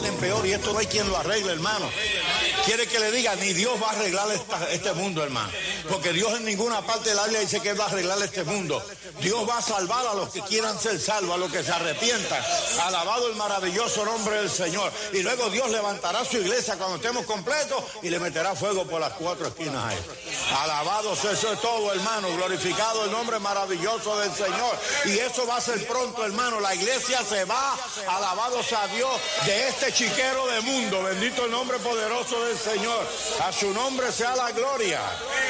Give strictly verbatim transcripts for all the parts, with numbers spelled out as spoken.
mal en peor y esto no hay quien lo arregle, hermano. Quiere que le diga, ni Dios va a arreglar esta, este mundo, hermano. Porque Dios en ninguna parte de la Biblia dice que Él va a arreglar este mundo. Dios va a salvar a los que quieran ser salvos, a los que se arrepientan. Alabado el maravilloso nombre del Señor. Y luego Dios levantará su iglesia cuando estemos completos y le meterá fuego por las cuatro esquinas a Él. Alabado sea, eso es todo, hermano. Glorificado el nombre maravilloso del Señor. Y eso va a ser pronto, hermano. La iglesia se va, alabado sea Dios, de este chiquero de mundo. Bendito el nombre poderoso del Señor. A su nombre sea la gloria.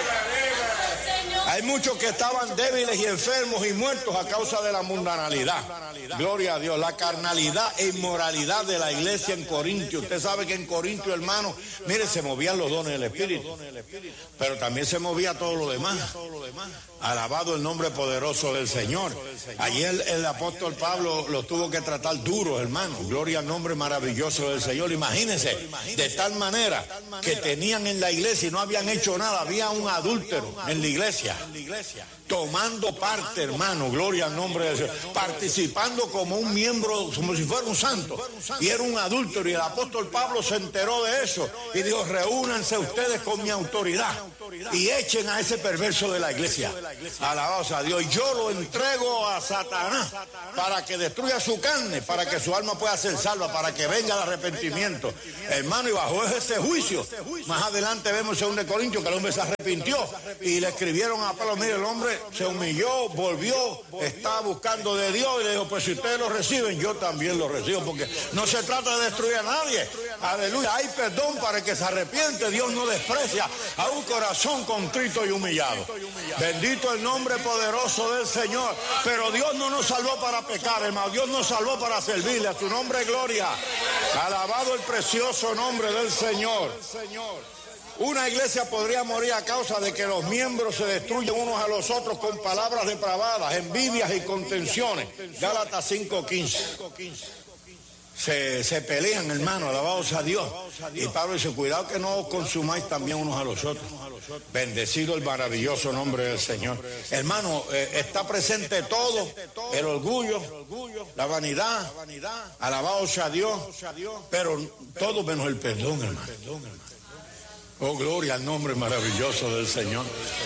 Hay muchos que estaban débiles y enfermos y muertos a causa de la mundanalidad. Gloria a Dios. La carnalidad e inmoralidad de la iglesia en Corintio. Usted sabe que en Corintio, hermano, mire, se movían los dones del Espíritu, pero también se movía todo lo demás. Alabado el nombre poderoso del Señor. Ayer el apóstol Pablo los tuvo que tratar duros, hermano. Gloria al nombre maravilloso del Señor. Imagínense, de tal manera que tenían en la iglesia y no habían hecho nada. Había un adúltero en la iglesia, tomando parte, hermano, gloria al nombre del Señor, participando como un miembro, como si fuera un santo, y era un adúltero, y el apóstol Pablo se enteró de eso, y dijo, reúnanse ustedes con mi autoridad, y echen a ese perverso de la iglesia. Alabados a Dios. Yo lo entrego a Satanás para que destruya su carne, para que su alma pueda ser salva, para que venga el arrepentimiento, hermano, y bajo ese juicio, más adelante vemos en segundo de Corintios que el hombre se arrepintió, y le escribieron a Pablo, mire, el hombre se humilló, volvió, está buscando de Dios, y le dijo, pues si ustedes lo reciben, yo también lo recibo, porque no se trata de destruir a nadie. Aleluya, hay perdón para el que se arrepiente. Dios no desprecia a un corazón contrito y humillado. Bendito el nombre poderoso del Señor. Pero Dios no nos salvó para pecar, hermano. Dios nos salvó para servirle. A su nombre gloria. Alabado el precioso nombre del Señor. Una iglesia podría morir a causa de que los miembros se destruyen unos a los otros con palabras depravadas, envidias y contenciones. Gálatas cinco quince. Se, se pelean, hermano, alabados a Dios. Y Pablo dice, cuidado que no os consumáis también unos a los otros. Bendecido el maravilloso nombre del Señor. Hermano, eh, está presente todo, el orgullo, la vanidad, alabados a Dios, pero todo menos el perdón, hermano. Oh, gloria al nombre maravilloso del Señor.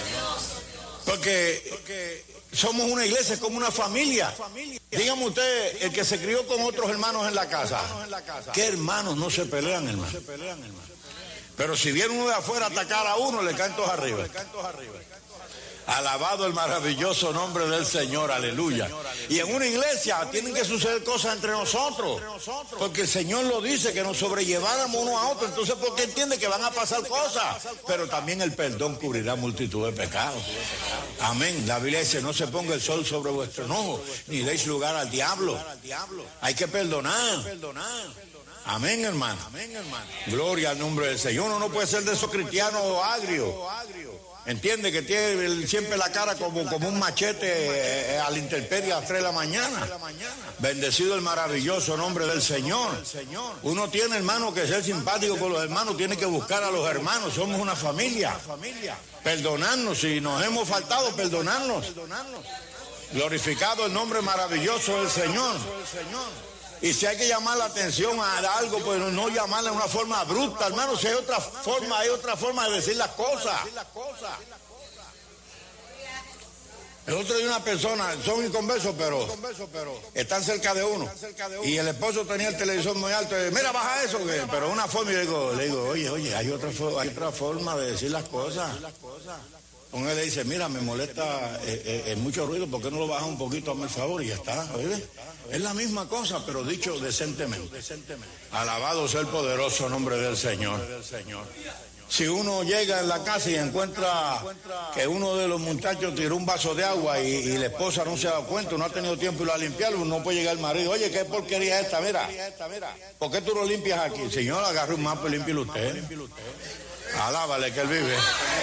Porque somos una iglesia, como una familia. Dígame usted, el que se crió con otros hermanos en la casa, ¿qué hermanos no se pelean, hermano? Pero si viene uno de afuera a atacar a uno, le caen todos arriba. Alabado el maravilloso nombre del Señor, aleluya. Y en una iglesia tienen que suceder cosas entre nosotros, porque el Señor lo dice, que nos sobrelleváramos uno a otro. Entonces, ¿por qué entiende que van a pasar cosas? Pero también el perdón cubrirá multitud de pecados. Amén. La Biblia dice, no se ponga el sol sobre vuestro enojo, ni deis lugar al diablo. Hay que perdonar. Amén, hermano. Gloria al nombre del Señor. Uno no puede ser de esos cristianos agrios. Entiende que tiene siempre la cara como, como un machete eh, a la intemperie a las tres de la mañana. Bendecido el maravilloso nombre del Señor. Uno tiene, hermano, que ser simpático con los hermanos, tiene que buscar a los hermanos. Somos una familia. Perdonarnos, si nos hemos faltado, perdonarnos. Glorificado el nombre maravilloso del Señor. Y si hay que llamar la atención a algo, pues no llamarla de una forma abrupta, hermano. Si hay otra forma, hay otra forma de decir las cosas. El otro día una persona, son inconversos, pero están cerca de uno. Y el esposo tenía el televisor muy alto. Y, mira, baja eso. Pero una forma, y le digo, le digo, oye, oye, hay otra, hay otra forma de decir las cosas. Uno le dice, mira, me molesta eh, eh, eh, mucho ruido, ¿por qué no lo bajas un poquito a mi favor? Y ya está, ¿oye? Es la misma cosa, pero dicho decentemente. Alabado sea el poderoso nombre del Señor. Si uno llega en la casa y encuentra que uno de los muchachos tiró un vaso de agua y, y la esposa no se ha dado cuenta, no ha tenido tiempo de ir a limpiarlo, no puede llegar el marido, oye, ¿qué porquería es esta? Mira, ¿por qué tú lo limpias aquí? Señor, agarre un mapa y límpielo usted. Alábale que él vive.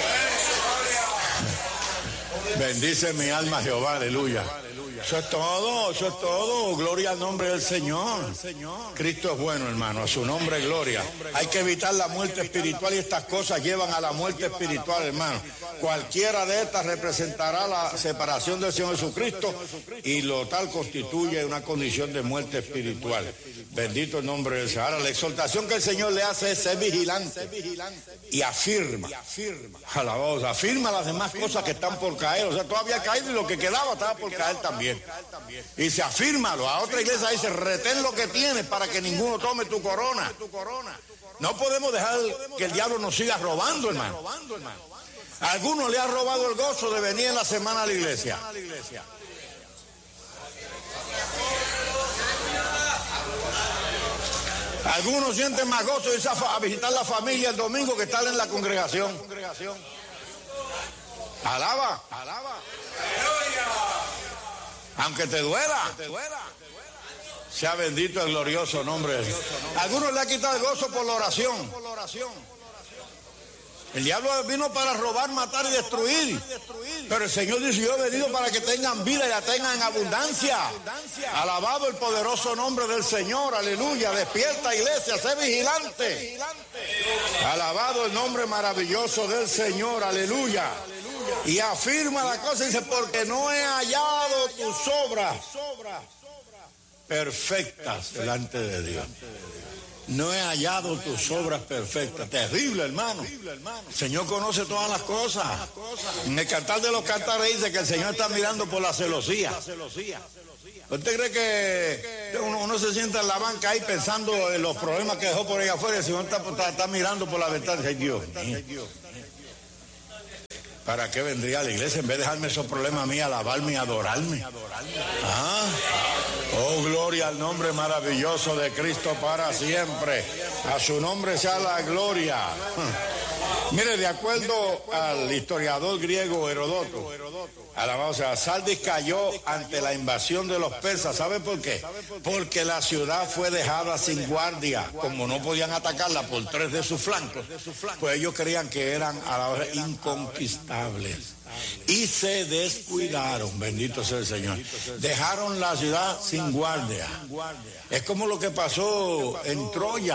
Bendice mi alma Jehová, aleluya. Eso es todo, eso es todo. Gloria al nombre del Señor. Cristo es bueno, hermano. A su nombre, gloria. Hay que evitar la muerte espiritual y estas cosas llevan a la muerte espiritual, hermano. Cualquiera de estas representará la separación del Señor Jesucristo y lo tal constituye una condición de muerte espiritual. Bendito el nombre del Señor. Ahora, la exhortación que el Señor le hace es ser vigilante y afirma. Alabado, afirma las demás cosas que están por caer. O sea, todavía ha caído y lo que quedaba estaba por caer también. Y se afírmalo. A otra iglesia dice, retén lo que tienes para que ninguno tome tu corona. No podemos dejar que el diablo nos siga robando, hermano. A algunos le ha robado el gozo de venir en la semana a la iglesia. Algunos sienten más gozo de irse a visitar la familia el domingo que estar en la congregación. Alaba, alaba. Aunque te duela. Sea bendito el glorioso nombre de Dios. Algunos le ha quitado el gozo por la oración. El diablo vino para robar, matar y destruir. Pero el Señor dice, yo he venido para que tengan vida y la tengan en abundancia. Alabado el poderoso nombre del Señor, aleluya. Despierta, iglesia, sé vigilante. Alabado el nombre maravilloso del Señor, aleluya. Y afirma la cosa, dice, porque no he hallado tus obras perfectas delante de Dios. No he hallado tus obras perfectas. Terrible, hermano. El Señor conoce todas las cosas. En el Cantar de los Cantares dice que el Señor está mirando por la celosía. ¿Usted cree que uno, uno se sienta en la banca ahí pensando en los problemas que dejó por ahí afuera? El Señor está, está, está mirando por la ventana y dice, Dios mío, ¿para qué vendría a la iglesia en vez de dejarme esos problemas a mí, alabarme y adorarme? ¿Ah? Oh, gloria al nombre maravilloso de Cristo para siempre. A su nombre sea la gloria. Mire, de acuerdo al historiador griego Heródoto, alabado sea, Sardis cayó ante la invasión de los persas. ¿Sabe por qué? Porque la ciudad fue dejada sin guardia. Como no podían atacarla por tres de sus flancos, pues ellos creían que eran a la hora inconquistables. Y se descuidaron, bendito sea el Señor. Dejaron la ciudad sin guardia. Es como lo que pasó en Troya.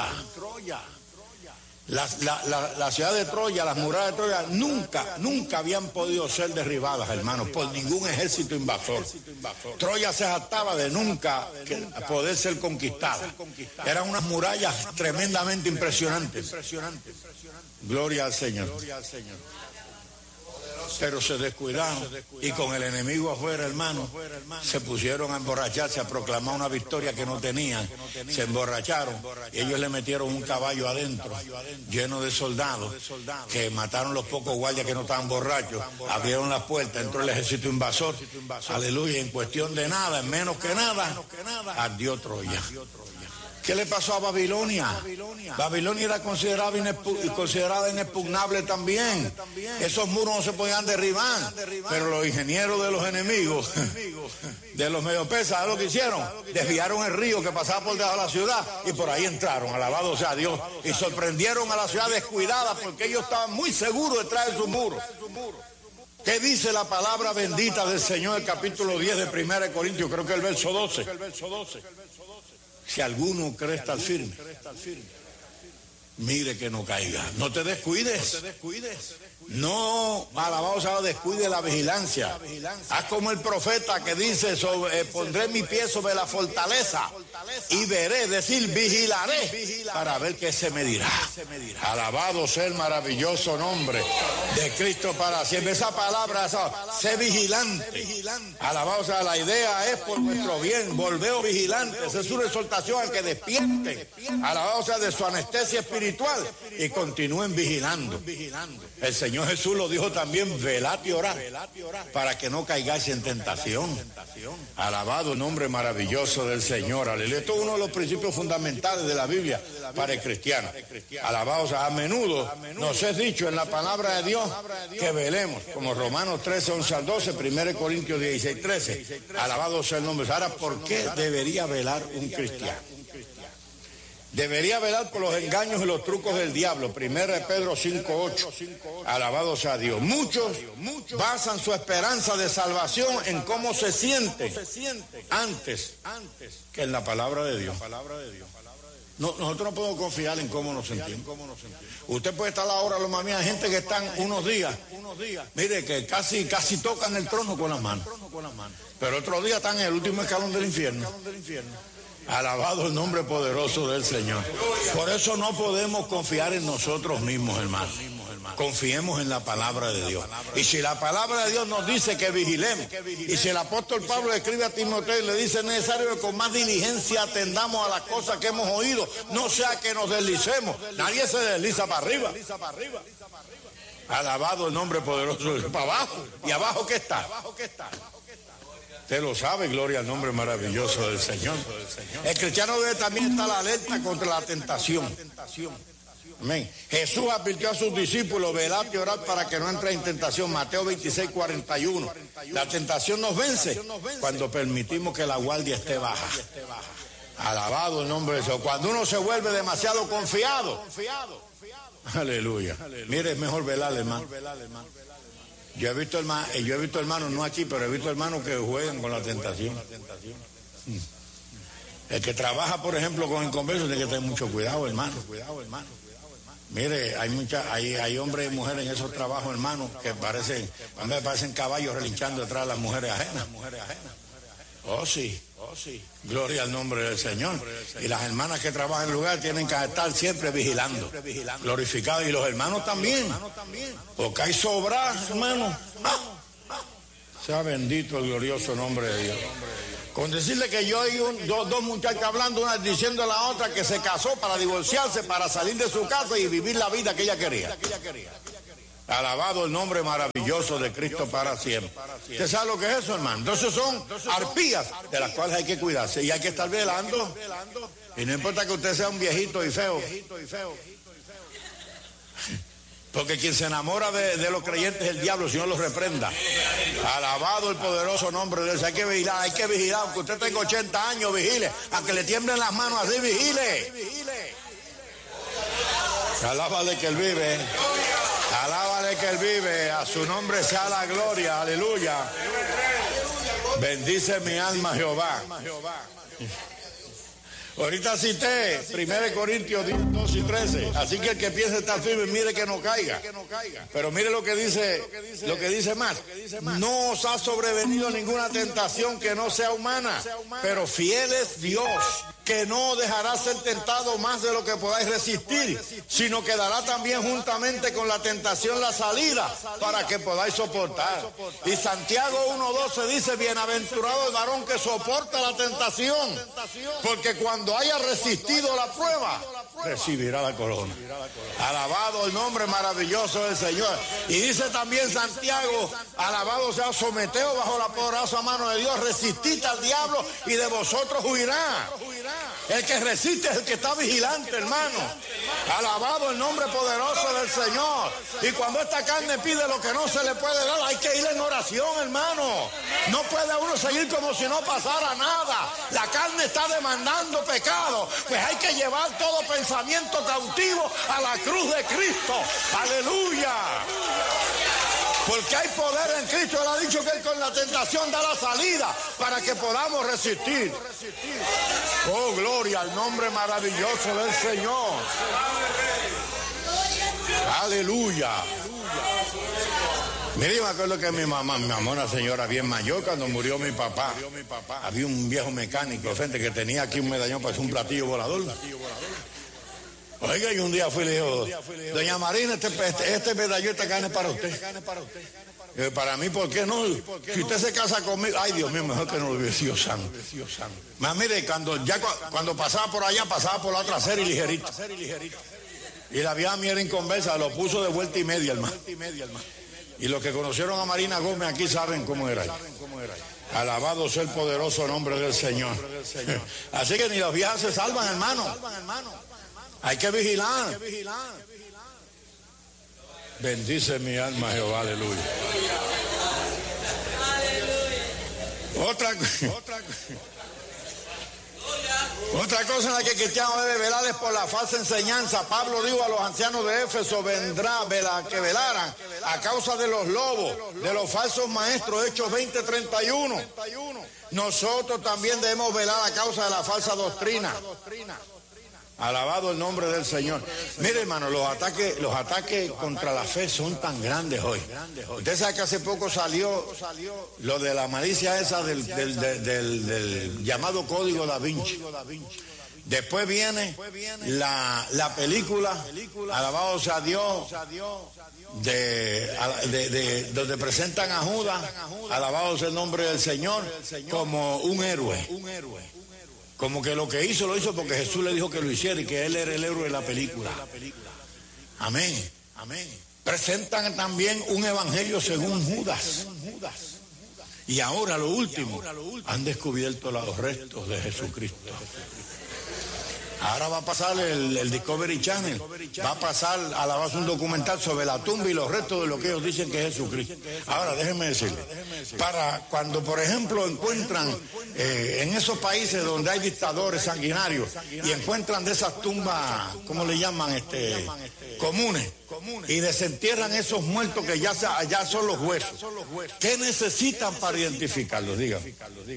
La, la, la, la ciudad de Troya, las murallas de Troya, nunca, nunca habían podido ser derribadas, hermanos, por ningún ejército invasor. Troya se jactaba de nunca poder ser conquistada. Eran unas murallas tremendamente impresionantes. Gloria al Señor. Pero se descuidaron y con el enemigo afuera, hermano, se pusieron a emborracharse, a proclamar una victoria que no tenían. Se emborracharon y ellos le metieron un caballo adentro, lleno de soldados, que mataron los pocos guardias que no estaban borrachos, abrieron las puertas, entró el ejército invasor, aleluya, en cuestión de nada, en menos que nada, ardió Troya. ¿Qué le pasó a Babilonia? Babilonia era considerada, inexpu- considerada inexpugnable también. Esos muros no se podían derribar. Pero los ingenieros de los enemigos, de los mediopesas, ¿sabes lo que hicieron? Desviaron el río que pasaba por debajo de la ciudad y por ahí entraron, alabado sea Dios. Y sorprendieron a la ciudad descuidada porque ellos estaban muy seguros detrás de sus muros. ¿Qué dice la palabra bendita del Señor, el capítulo diez de primera de Corintios? Creo que el verso doce. Si alguno cree estar firme, mire que no caiga. No te descuides. No, alabado sea, descuide la vigilancia. Haz como el profeta que dice, sobre, eh, pondré mi pie sobre la fortaleza y veré, es decir, vigilaré para ver qué se me dirá. Alabado sea el maravilloso nombre de Cristo para siempre. Esa palabra, esa, sé vigilante. Alabado sea, la idea es por nuestro bien, volveo vigilante. Esa es una exhortación al que despierte. Alabado sea de su anestesia espiritual y continúen vigilando. El Señor Jesús lo dijo también, velad y orad, para que no caigáis en tentación. Alabado el nombre maravilloso del Señor, aleluya. Esto es uno de los principios fundamentales de la Biblia para el cristiano. Alabado sea, a menudo nos es dicho en la palabra de Dios que velemos, como Romanos trece, once al doce, primera de Corintios dieciséis, trece. Alabado sea el nombre. Ahora, ¿por qué debería velar un cristiano? Debería velar por los engaños y los trucos del diablo. Primera de Pedro cinco, ocho. Alabado sea Dios. Muchos basan su esperanza de salvación en cómo se sienten antes que en la palabra de Dios. No, nosotros no podemos confiar en cómo nos sentimos. Usted puede estar ahora, lo mami, hay gente que están unos días, mire, que casi, casi tocan el trono con las manos. Pero otro día están en el último escalón del infierno. Alabado el nombre poderoso del Señor. Por eso no podemos confiar en nosotros mismos, hermanos. Confiemos en la palabra de Dios. Y si la palabra de Dios nos dice que vigilemos, y si el apóstol Pablo escribe a Timoteo y le dice: es necesario que con más diligencia atendamos a las cosas que hemos oído, no sea que nos deslicemos. Nadie se desliza para arriba. Alabado el nombre poderoso. Para abajo. ¿Y abajo qué está? Usted lo sabe, gloria al nombre maravilloso del Señor. El cristiano debe también estar alerta contra la tentación. Amén. Jesús advirtió a sus discípulos: velad y orad para que no entre en tentación. Mateo veintiséis, cuarenta y uno. La tentación nos vence cuando permitimos que la guardia esté baja. Alabado el nombre de Dios. Cuando uno se vuelve demasiado confiado. Aleluya. Mire, es mejor velar, hermano. Yo he visto hermanos, yo he visto hermanos, no aquí, pero he visto hermanos que juegan con la tentación. El que trabaja, por ejemplo, con el converso tiene que tener mucho cuidado, hermano. Mire, hay muchas, hay, hay hombres y mujeres en esos trabajos, hermanos, que parecen, a mí me parecen caballos relinchando detrás de las mujeres ajenas. Oh sí, oh sí. Gloria al nombre del Señor. Y las hermanas que trabajan en el lugar tienen que estar siempre vigilando, glorificados. Y los hermanos también, porque hay sobras, hermanos. ¡Ah! Sea bendito el glorioso nombre de Dios. Con decirle que yo oí un, dos, dos muchachas hablando, una diciendo a la otra que se casó para divorciarse, para salir de su casa y vivir la vida que ella quería. Alabado el nombre maravilloso de Cristo para siempre. ¿Usted sabe lo que es eso, hermano? Entonces son arpías de las cuales hay que cuidarse y hay que estar velando. Y no importa que usted sea un viejito y feo. Porque quien se enamora de, de los creyentes es el diablo, si no los reprenda. Alabado el poderoso nombre de Dios. Hay que vigilar, hay que vigilar. Aunque usted tenga ochenta años, vigile. A que le tiemblen las manos así, vigile. Alábale que él vive. Alábale que él vive. A su nombre sea la gloria. Aleluya. Bendice mi alma Jehová. Ahorita cité primero Corintios diez, doce y trece. Así que el que piense estar firme, mire que no caiga. Pero mire lo que dice, lo que dice más. No os ha sobrevenido ninguna tentación que no sea humana, pero fiel es Dios, que no dejará ser tentado más de lo que podáis resistir, sino que dará también juntamente con la tentación la salida para que podáis soportar. Y Santiago uno doce dice: bienaventurado el varón que soporta la tentación, porque cuando haya resistido la prueba, recibirá la corona. Alabado el nombre maravilloso del Señor. Y dice también Santiago: alabado sea, someteos bajo la poderosa mano de Dios, resistid al diablo y de vosotros huirá. El que resiste es el que está vigilante, hermano. Alabado el nombre poderoso del Señor. Y cuando esta carne pide lo que no se le puede dar, hay que ir en oración, hermano. No puede uno seguir como si no pasara nada. La carne está demandando pecado. Pues hay que llevar todo pensamiento cautivo a la cruz de Cristo. Aleluya. Porque hay poder en Cristo. Él ha dicho que él con la tentación da la salida para que podamos resistir. Oh, gloria al nombre maravilloso del Señor. Aleluya. Mire, yo me acuerdo que mi mamá, mi mamá, una señora bien mayor, cuando murió mi papá, había un viejo mecánico frente que tenía aquí un medallón para hacer un platillo volador. Oiga, y un día fui y le dijo: doña Marina, este, este, este medallón, esta carne es para usted. Eh, para mí, ¿por qué no? Si usted se casa conmigo, ay Dios mío, mejor que no lo hubiese sido santo. Más mire, cuando ya cuando pasaba por allá, pasaba por la otra serie ligerito. Y la vieja mía era inconversa, lo puso de vuelta y media, hermano. Y los que conocieron a Marina Gómez aquí saben cómo era. Alabado sea el poderoso nombre del Señor. Así que ni las viejas se salvan, hermano. Hay que vigilar. Bendice mi alma, Jehová, aleluya. Otra, otra, otra cosa en la que el cristiano debe velar es por la falsa enseñanza. Pablo dijo a los ancianos de Éfeso: vendrá vela, que velaran a causa de los lobos, de los falsos maestros. Hechos veinte, treinta y uno. Nosotros también debemos velar a causa de la falsa doctrina. Alabado el nombre del Señor. Mire, hermano, los ataques, los ataques contra la fe son tan grandes hoy. Usted sabe que hace poco salió lo de la malicia esa del, del, del, del, del llamado Código Da Vinci. Después viene la, la película, alabado sea Dios, de, de, de, donde presentan a Judas, alabado sea el nombre del Señor, como un héroe. Como que lo que hizo, lo hizo porque Jesús le dijo que lo hiciera y que él era el héroe de la película. Amén, amén. Presentan también un evangelio según Judas. Y ahora lo último, han descubierto los restos de Jesucristo. Ahora va a pasar el, el Discovery Channel, va a pasar a la base un documental sobre la tumba y los restos de lo que ellos dicen que es Jesucristo. Ahora, déjenme decirle, para cuando, por ejemplo, encuentran eh, en esos países donde hay dictadores sanguinarios y encuentran de esas tumbas, ¿cómo le llaman? este comunes, y desentierran esos muertos que ya, ya son los huesos. ¿Qué necesitan para identificarlos? Díganme.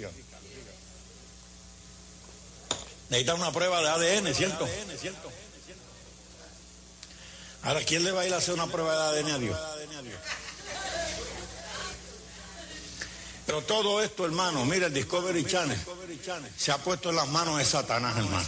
Necesitan una prueba de A D N, ¿cierto? Ahora, ¿quién le va a ir a hacer una prueba de A D N a Dios? Pero todo esto, hermano, mira, el Discovery Channel se ha puesto en las manos de Satanás, hermano,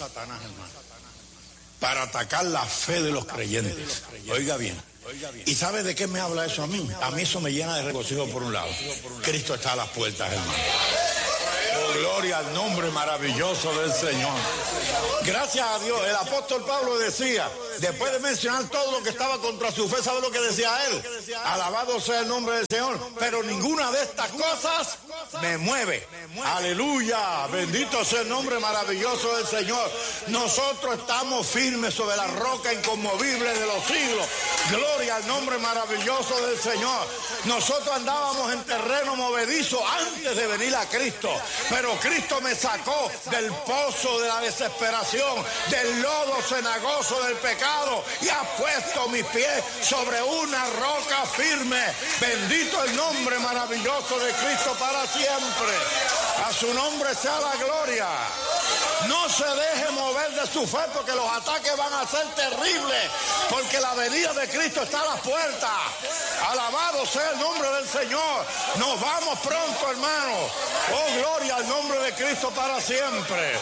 para atacar la fe de los creyentes. Oiga bien. ¿Y sabe de qué me habla eso a mí? A mí eso me llena de regocijo por un lado. Cristo está a las puertas, hermano. Oh, gloria al nombre maravilloso del Señor. Gracias a Dios. El apóstol Pablo decía, después de mencionar todo lo que estaba contra su fe, ¿sabe lo que decía él? Alabado sea el nombre del Señor. Pero ninguna de estas cosas me mueve. Aleluya. Bendito sea el nombre maravilloso del Señor. Nosotros estamos firmes sobre la roca inconmovible de los siglos. Gloria al nombre maravilloso del Señor. Nosotros andábamos en terreno movedizo antes de venir a Cristo. Pero Cristo me sacó del pozo de la desesperación, del lodo cenagoso del pecado, y ha puesto mis pies sobre una roca firme. Bendito el nombre maravilloso de Cristo para siempre. A su nombre sea la gloria. No se deje mover de su fe, porque los ataques van a ser terribles, porque la venida de Cristo está a las puertas. Alabado sea el nombre del Señor. Nos vamos pronto, hermano. Oh, gloria al nombre de Cristo para siempre.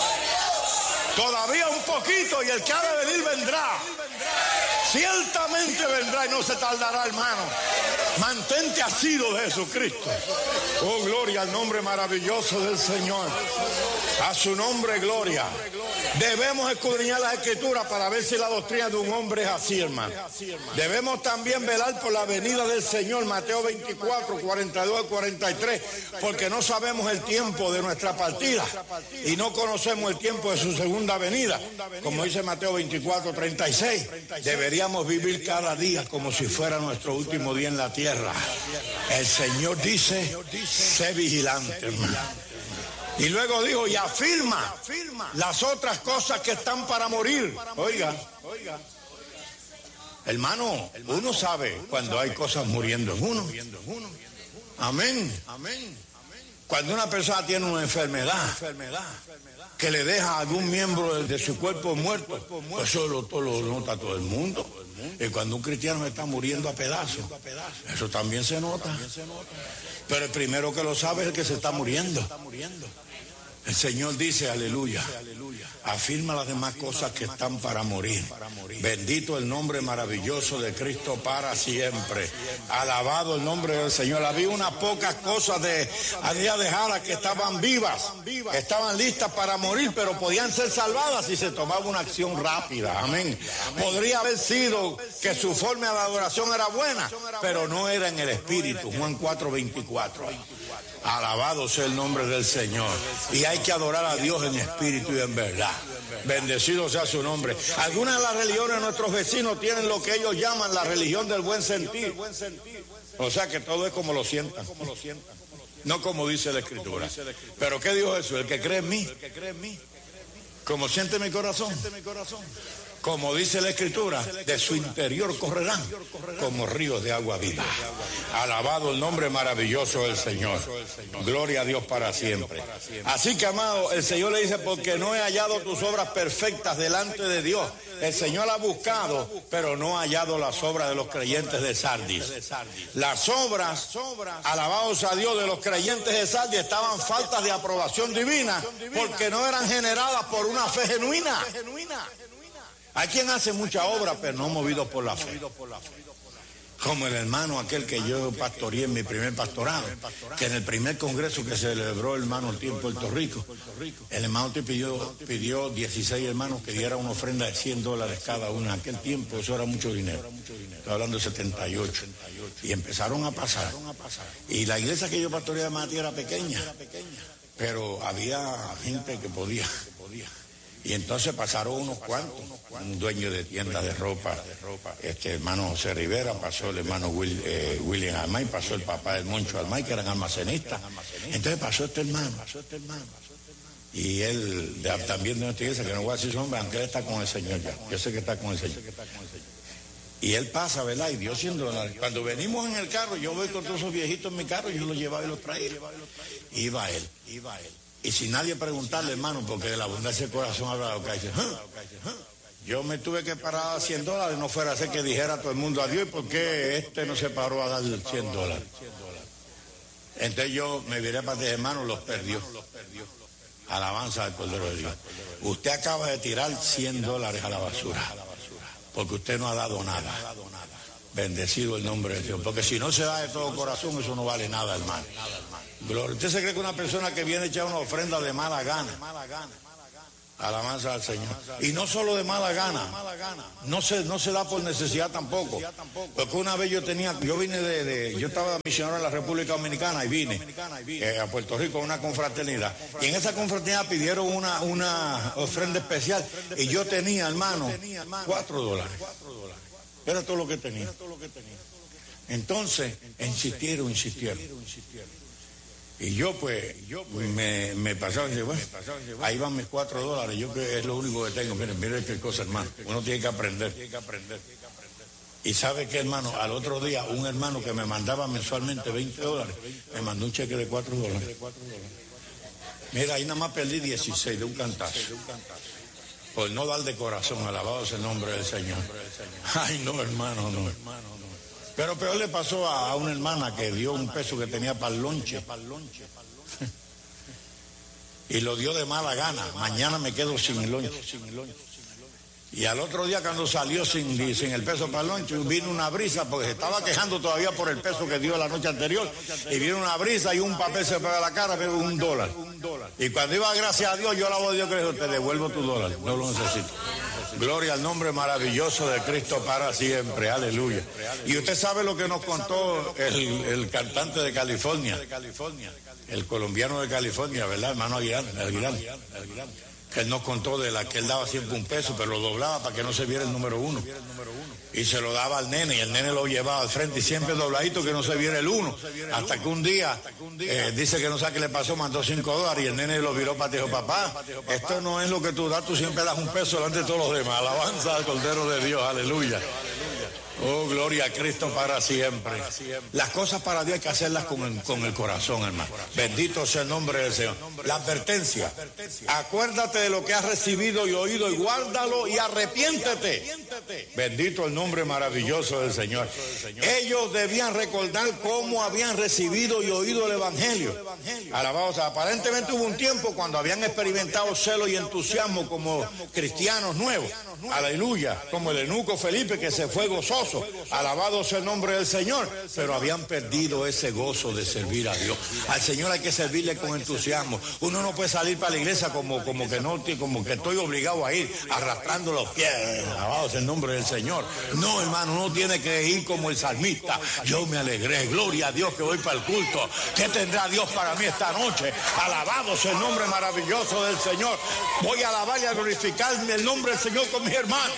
Todavía un poquito y el que ha de venir vendrá. Ciertamente vendrá y no se tardará, hermano. Mantente asido de Jesucristo. Oh, gloria al nombre maravilloso del Señor. A su nombre, gloria. Debemos escudriñar las Escrituras para ver si la doctrina de un hombre es así, hermano. Debemos también velar por la venida del Señor, Mateo veinticuatro, cuarenta y dos y cuarenta y tres, porque no sabemos el tiempo de nuestra partida y no conocemos el tiempo de su segunda venida. Como dice Mateo veinticuatro, treinta y seis, deberíamos vivir cada día como si fuera nuestro último día en la tierra. El Señor dice, sé vigilante, hermano. Y luego dijo, y afirma las otras cosas que están para morir. Oiga, hermano, uno sabe cuando hay cosas muriendo en uno. Amén. Cuando una persona tiene una enfermedad que le deja a algún miembro de su cuerpo muerto, pues eso lo, lo nota todo el mundo. Y cuando un cristiano está muriendo a pedazos, eso también se nota. Pero el primero que lo sabe es el que se está muriendo. El Señor dice, aleluya, afirma las demás cosas que están para morir. Bendito el nombre maravilloso de Cristo para siempre. Alabado el nombre del Señor. Había unas pocas cosas de Adía de Jara que estaban vivas, estaban listas para morir, pero podían ser salvadas si se tomaba una acción rápida. Amén. Podría haber sido que su forma de adoración era buena, pero no era en el espíritu. Juan cuatro, veinticuatro. Alabado sea el nombre del Señor. Y hay que adorar a Dios en espíritu y en verdad. Bendecido sea su nombre. Algunas de las religiones de nuestros vecinos tienen lo que ellos llaman la religión del buen sentir. O sea que todo es como lo sientan. No como dice la Escritura. Pero ¿qué dijo Jesús? El que cree en mí. Como siente mi corazón. Como dice la Escritura, de su interior correrán como ríos de agua viva. Alabado el nombre maravilloso del Señor. Gloria a Dios para siempre. Así que, amado, el Señor le dice, porque no he hallado tus obras perfectas delante de Dios. El Señor ha buscado, pero no ha hallado las obras de los creyentes de Sardis. Las obras, alabados a Dios, de los creyentes de Sardis estaban faltas de aprobación divina, porque no eran generadas por una fe genuina. Hay quien hace mucha obra, pero no movido por la fe. Como el hermano aquel que yo pastoreé en mi primer pastorado, que en el primer congreso que se celebró el hermano Ortiz en Puerto Rico, el hermano Ortiz pidió, pidió dieciséis hermanos que dieran una ofrenda de cien dólares cada uno. En aquel tiempo eso era mucho dinero. Estoy hablando de setenta y ocho. Y empezaron a pasar. Y la iglesia que yo pastoreé de Mati era pequeña, pero había gente que podía. Y entonces pasaron unos cuantos, un dueño de tiendas de ropa, este hermano José Rivera, pasó el hermano Will, eh, William Almay, pasó el papá del Moncho Almay, que eran almacenistas. Entonces pasó este hermano, y él de, también de nuestra iglesia, que no voy a decir su nombre, aunque él está con el Señor ya, yo sé que está con el Señor. Y él pasa, ¿verdad? Y Dios siendo dólares. Cuando venimos en el carro, yo voy con todos esos viejitos en mi carro, yo los llevaba y los traía. Iba él, iba él. Y sin nadie preguntarle, hermano, porque de la abundancia del corazón habla lo que dice. ¿Ah? Yo me tuve que parar a cien dólares, no fuera a ser que dijera a todo el mundo adiós, ¿y por qué este no se paró a dar cien dólares? Entonces yo me viré para ti, hermano, los perdió. Alabanza del Cordero de Dios. Usted acaba de tirar cien dólares a la basura, porque usted no ha dado nada. Bendecido el nombre de Dios, porque si no se da de todo corazón, eso no vale nada, hermano. Gloria. ¿Usted se cree que una persona que viene a echar una ofrenda de mala gana? Alabanza al Señor. Y no solo de mala gana, no se, no se da por necesidad tampoco. Porque una vez yo tenía, yo vine de, de yo estaba misionero en la República Dominicana y vine eh, a Puerto Rico a una confraternidad. Y en esa confraternidad pidieron una, una ofrenda especial. Y yo tenía, hermano, cuatro dólares. Era todo lo que tenía. Entonces, insistieron, insistieron. Y yo pues, me, me pasaba y dije, bueno, ahí van mis cuatro dólares, yo que es lo único que tengo. Miren, miren qué cosa, hermano. Uno tiene que aprender. Y sabe qué, hermano, al otro día un hermano que me mandaba mensualmente veinte dólares, me mandó un cheque de cuatro dólares. Mira, ahí nada más perdí dieciséis de un cantazo. Por no dar de corazón, alabado sea el nombre del Señor. Ay, no, hermano, no. Pero peor le pasó a, a una hermana que dio un peso que tenía para el lonche. Y lo dio de mala gana. Mañana me quedo sin el lonche. Y al otro día cuando salió sin, sin el peso para el lonche, vino una brisa, porque se estaba quejando todavía por el peso que dio la noche anterior. Y vino una brisa y un papel se pega a la cara, pero un dólar. Y cuando iba, gracias a Dios, yo la voz de Dios que le dijo, te devuelvo tu dólar, no lo necesito. Gloria al nombre maravilloso de Cristo para siempre, aleluya. Y usted sabe lo que nos contó el, el cantante de California, el colombiano de California, ¿verdad, hermano Aguilar? Aguilar, que él nos contó de la que él daba siempre un peso, pero lo doblaba para que no se viera el número uno. Y se lo daba al nene, y el nene lo llevaba al frente, y siempre dobladito que no se viera el uno. Hasta que un día, eh, dice que no sabe qué le pasó, mandó cinco dólares, y el nene lo viró para ti, dijo, papá, esto no es lo que tú das, tú siempre das un peso delante de todos los demás. Alabanza al Cordero de Dios, aleluya. Oh, gloria a Cristo para siempre. Las cosas para Dios hay que hacerlas con el, con el corazón, hermano. Bendito sea el nombre del Señor. La advertencia: acuérdate de lo que has recibido y oído y guárdalo y arrepiéntete. Bendito el nombre maravilloso del Señor. Ellos debían recordar cómo habían recibido y oído el Evangelio. Alabado. O sea, aparentemente hubo un tiempo cuando habían experimentado celo y entusiasmo como cristianos nuevos. Aleluya. Como el eunuco Felipe, que se fue gozoso. Alabado sea el nombre del Señor. Pero habían perdido ese gozo de servir a Dios. Al Señor hay que servirle con entusiasmo. Uno no puede salir para la iglesia como, como que no, como que estoy obligado a ir arrastrando los pies. Alabado sea el nombre del Señor. No, hermano, uno tiene que ir como el salmista. Yo me alegré, gloria a Dios que voy para el culto. ¿Qué tendrá Dios para mí esta noche? Alabado sea el nombre maravilloso del Señor. Voy a alabar y a glorificar el nombre del Señor con mis hermanos.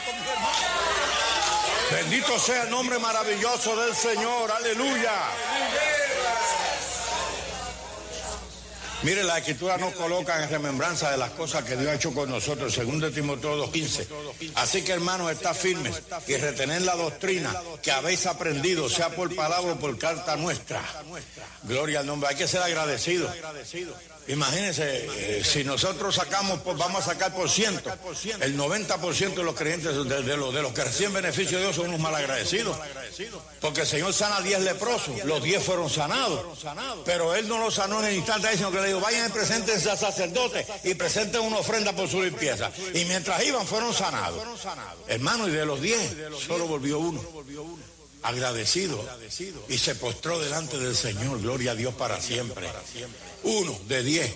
Bendito sea el nombre maravilloso del Señor, aleluya. Mire, la Escritura nos coloca en remembranza de las cosas que Dios ha hecho con nosotros, según de Timoteo dos quince. Así que, hermanos, está firmes y retener la doctrina que habéis aprendido, sea por palabra o por carta nuestra. Gloria al nombre. Hay que ser agradecidos. Imagínense, eh, si nosotros sacamos, pues vamos a sacar por ciento, el noventa por ciento de los creyentes, de, de, los, de los que reciben beneficio de Dios, son unos malagradecidos. Porque el Señor sana a diez leprosos, los diez fueron sanados, pero Él no los sanó en el instante, sino que le dijo, vayan y preséntense al sacerdote y presenten una ofrenda por su limpieza. Y mientras iban, fueron sanados. Hermano, y de los diez, solo volvió uno. Agradecido, y se postró delante del Señor. Gloria a Dios para siempre. Uno de diez,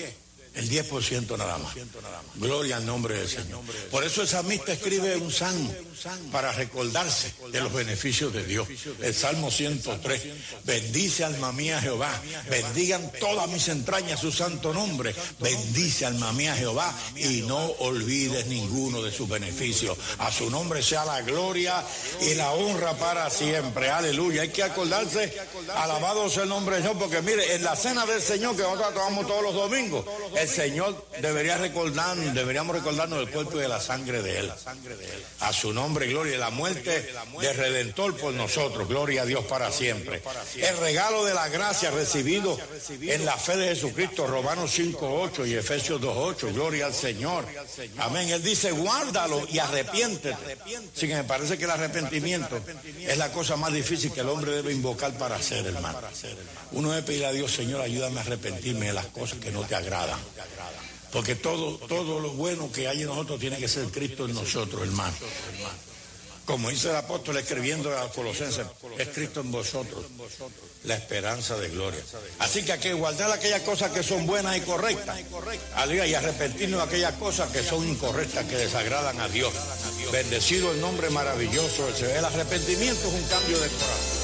el diez por ciento nada más. Gloria al nombre del Señor. Por eso el salmista escribe un salmo para recordarse de los beneficios de Dios. El Salmo ciento tres. Bendice alma mía Jehová, bendigan todas mis entrañas su santo nombre. Bendice alma mía Jehová y no olvides ninguno de sus beneficios. A su nombre sea la gloria y la honra para siempre. Aleluya. Hay que acordarse, alabado sea el nombre del Señor, porque mire, en la cena del Señor que nosotros tomamos todos los domingos, el Señor debería recordarnos, deberíamos recordarnos del cuerpo y de la sangre de Él. A su nombre, gloria, y la muerte del Redentor por nosotros, gloria a Dios para siempre. El regalo de la gracia recibido en la fe de Jesucristo, Romanos cinco ocho y Efesios dos ocho, gloria al Señor. Amén. Él dice, guárdalo y arrepiéntete. Sí, que me parece que el arrepentimiento es la cosa más difícil que el hombre debe invocar para hacer, hermano. Uno debe pedir a Dios, Señor, ayúdame a arrepentirme de las cosas que no te agradan. Porque todo, todo lo bueno que hay en nosotros tiene que ser Cristo en nosotros, hermano. Como dice el apóstol escribiendo a los Colosenses, es Cristo en vosotros, la esperanza de gloria. Así que hay que guardar aquellas cosas que son buenas y correctas, y arrepentirnos de aquellas cosas que son incorrectas, que desagradan a Dios. Bendecido el nombre maravilloso del Señor. El arrepentimiento es un cambio de corazón.